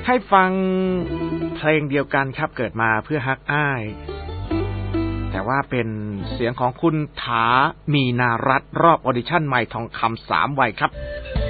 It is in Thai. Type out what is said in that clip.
ให้ฟังเพลงเดียวกันครับเกิดมาเพื่อฮักอ้ายแต่ว่าเป็นเสียงของคุณถามีนารัตน์รอบออดิชั่นใหม่ทองคำ3 วัยครับ